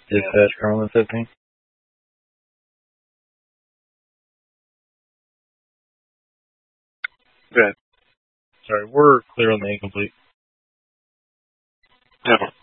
Dispatch Cumberland 15. Good. Sorry, we're clear on the incomplete. Never.